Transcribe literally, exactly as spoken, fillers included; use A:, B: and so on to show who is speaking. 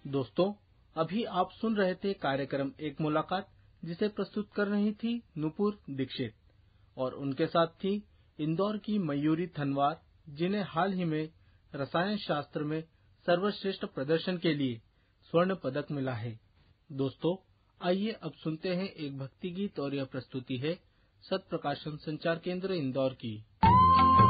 A: दोस्तों, अभी आप सुन रहे थे कार्यक्रम एक मुलाकात, जिसे प्रस्तुत कर रही थी नुपुर दीक्षित और उनके साथ थी इंदौर की मयूरी थनवार, जिन्हें हाल ही में रसायन शास्त्र में सर्वश्रेष्ठ प्रदर्शन के लिए स्वर्ण पदक मिला है। दोस्तों, आइए अब सुनते हैं एक भक्ति गीत और यह प्रस्तुति है सत प्रकाशन संचार केंद्र इंदौर की।